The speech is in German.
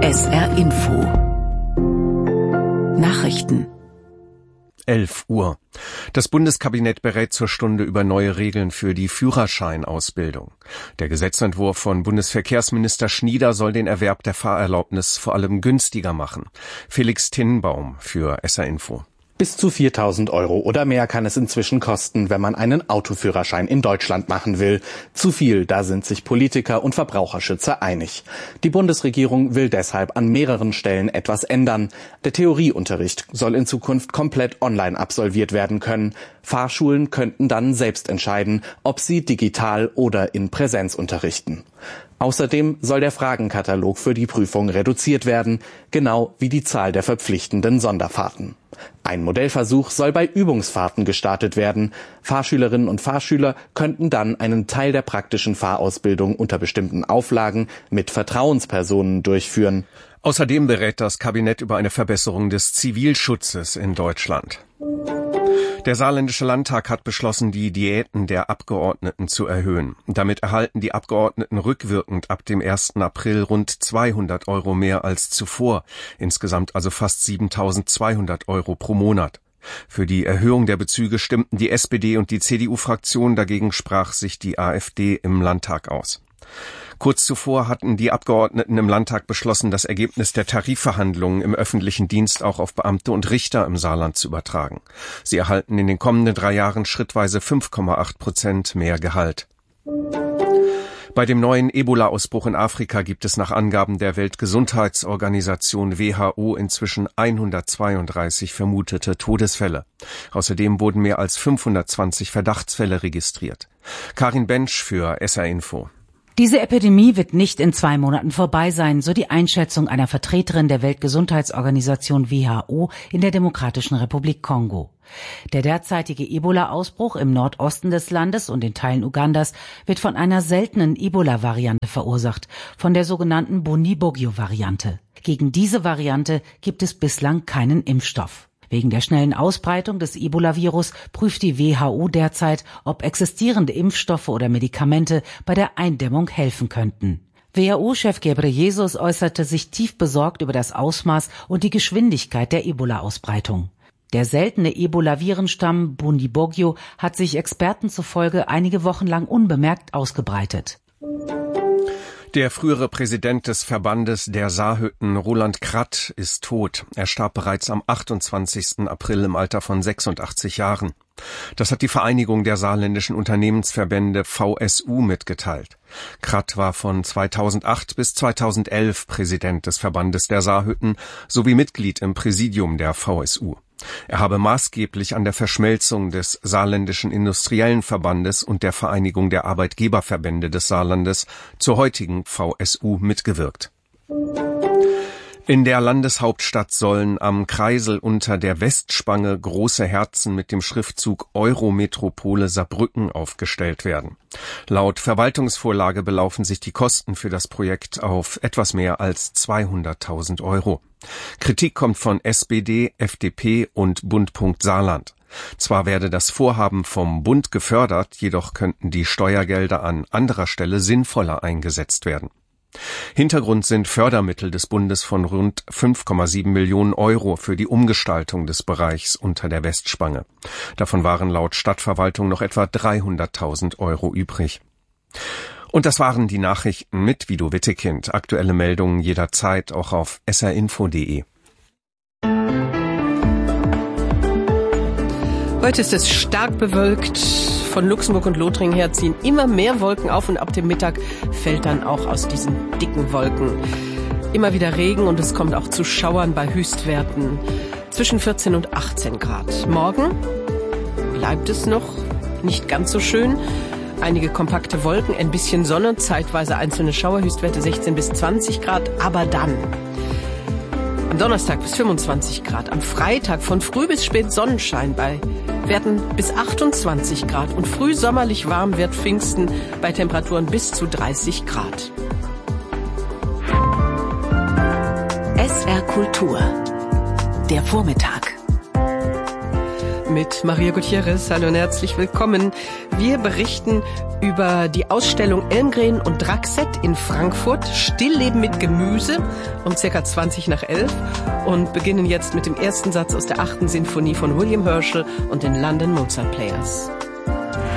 SR Info Nachrichten 11 Uhr. Das Bundeskabinett berät zur Stunde über neue Regeln für die Führerscheinausbildung. Der Gesetzentwurf von Bundesverkehrsminister Schnieder soll den Erwerb der Fahrerlaubnis vor allem günstiger machen. Felix Tinnenbaum für SR Info. Bis zu 4.000 € oder mehr kann es inzwischen kosten, wenn man einen Autoführerschein in Deutschland machen will. Zu viel, da sind sich Politiker und Verbraucherschützer einig. Die Bundesregierung will deshalb an mehreren Stellen etwas ändern. Der Theorieunterricht soll in Zukunft komplett online absolviert werden können. Fahrschulen könnten dann selbst entscheiden, ob sie digital oder in Präsenz unterrichten. Außerdem soll der Fragenkatalog für die Prüfung reduziert werden, genau wie die Zahl der verpflichtenden Sonderfahrten. Ein Modellversuch soll bei Übungsfahrten gestartet werden. Fahrschülerinnen und Fahrschüler könnten dann einen Teil der praktischen Fahrausbildung unter bestimmten Auflagen mit Vertrauenspersonen durchführen. Außerdem berät das Kabinett über eine Verbesserung des Zivilschutzes in Deutschland. Der Saarländische Landtag hat beschlossen, die Diäten der Abgeordneten zu erhöhen. Damit erhalten die Abgeordneten rückwirkend ab dem 1. April rund 200 € mehr als zuvor. Insgesamt also fast 7.200 € pro Monat. Für die Erhöhung der Bezüge stimmten die SPD und die CDU-Fraktion, dagegen sprach sich die AfD im Landtag aus. Kurz zuvor hatten die Abgeordneten im Landtag beschlossen, das Ergebnis der Tarifverhandlungen im öffentlichen Dienst auch auf Beamte und Richter im Saarland zu übertragen. Sie erhalten in den kommenden 3 Jahren schrittweise 5,8% mehr Gehalt. Bei dem neuen Ebola-Ausbruch in Afrika gibt es nach Angaben der Weltgesundheitsorganisation WHO inzwischen 132 vermutete Todesfälle. Außerdem wurden mehr als 520 Verdachtsfälle registriert. Karin Bensch für SR Info. Diese Epidemie wird nicht in 2 Monaten vorbei sein, so die Einschätzung einer Vertreterin der Weltgesundheitsorganisation WHO in der Demokratischen Republik Kongo. Der derzeitige Ebola-Ausbruch im Nordosten des Landes und in Teilen Ugandas wird von einer seltenen Ebola-Variante verursacht, von der sogenannten Bundibugyo-Variante. Gegen diese Variante gibt es bislang keinen Impfstoff. Wegen der schnellen Ausbreitung des Ebola-Virus prüft die WHO derzeit, ob existierende Impfstoffe oder Medikamente bei der Eindämmung helfen könnten. WHO-Chef Ghebreyesus äußerte sich tief besorgt über das Ausmaß und die Geschwindigkeit der Ebola-Ausbreitung. Der seltene Ebola-Virenstamm Bundibugyo hat sich Experten zufolge einige Wochen lang unbemerkt ausgebreitet. Der frühere Präsident des Verbandes der Saarhütten, Roland Kratt, ist tot. Er starb bereits am 28. April im Alter von 86 Jahren. Das hat die Vereinigung der saarländischen Unternehmensverbände VSU mitgeteilt. Kratt war von 2008 bis 2011 Präsident des Verbandes der Saarhütten sowie Mitglied im Präsidium der VSU. Er habe maßgeblich an der Verschmelzung des Saarländischen Industriellen Verbandes und der Vereinigung der Arbeitgeberverbände des Saarlandes zur heutigen VSU mitgewirkt. In der Landeshauptstadt sollen am Kreisel unter der Westspange große Herzen mit dem Schriftzug Eurometropole Saarbrücken aufgestellt werden. Laut Verwaltungsvorlage belaufen sich die Kosten für das Projekt auf etwas mehr als 200.000 €. Kritik kommt von SPD, FDP und Bund.punkt Saarland. Zwar werde das Vorhaben vom Bund gefördert, jedoch könnten die Steuergelder an anderer Stelle sinnvoller eingesetzt werden. Hintergrund sind Fördermittel des Bundes von rund 5,7 Millionen € für die Umgestaltung des Bereichs unter der Westspange. Davon waren laut Stadtverwaltung noch etwa 300.000 € übrig. Und das waren die Nachrichten mit Vido Wittekind. Aktuelle Meldungen jederzeit auch auf srinfo.de. Heute ist es stark bewölkt. Von Luxemburg und Lothringen her ziehen immer mehr Wolken auf und ab dem Mittag fällt dann auch aus diesen dicken Wolken immer wieder Regen und es kommt auch zu Schauern bei Höchstwerten zwischen 14 und 18 Grad. Morgen bleibt es noch nicht ganz so schön. Einige kompakte Wolken, ein bisschen Sonne, zeitweise einzelne Schauer, Höchstwerte 16 bis 20 Grad, aber dann am Donnerstag bis 25 Grad, am Freitag von früh bis spät Sonnenschein bei Werten bis 28 Grad und früh sommerlich warm wird Pfingsten bei Temperaturen bis zu 30 Grad. SR Kultur, der Vormittag. mit Maria Gutierrez. Hallo und herzlich willkommen. Wir berichten über die Ausstellung Elmgren und Draxet in Frankfurt, Stillleben mit Gemüse, um ca. 11:20 und beginnen jetzt mit dem ersten Satz aus der 8. Sinfonie von William Herschel und den London Mozart Players.